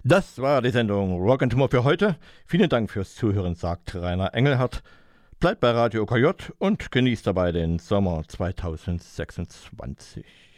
Das war die Sendung Rock'n'Tumor für heute. Vielen Dank fürs Zuhören, sagt Rainer Engelhardt. Bleibt bei Radio OKJ und genießt dabei den Sommer 2026.